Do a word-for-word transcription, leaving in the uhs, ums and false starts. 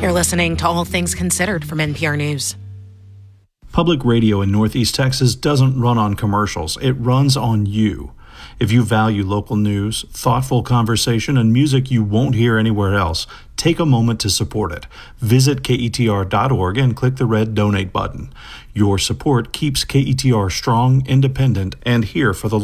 You're listening to All Things Considered from N P R News. Public radio in Northeast Texas doesn't run on commercials. It runs on you. If you value local news, thoughtful conversation, and music you won't hear anywhere else, take a moment to support it. Visit K E T R dot org and click the red donate button. Your support keeps K E T R strong, independent, and here for the